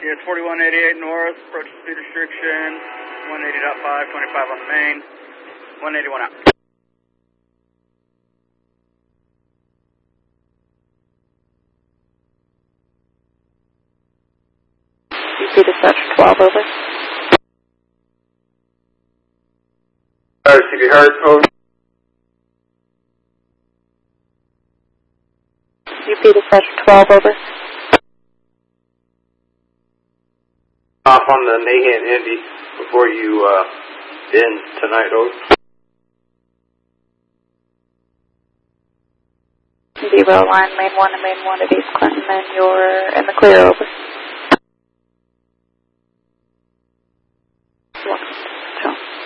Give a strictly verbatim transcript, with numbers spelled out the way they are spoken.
Yeah, it's forty-one eighty-eight north, approach speed restriction, one eighty point five, twenty-five on the main, one eighty-one out. U P dispatch twelve, over. R C B Heart, over. U P dispatch twelve, over. Off on the Mahan Indy before you uh, end tonight, over. Zero line, main one to main one at East Clinton, and you're in the clear, over.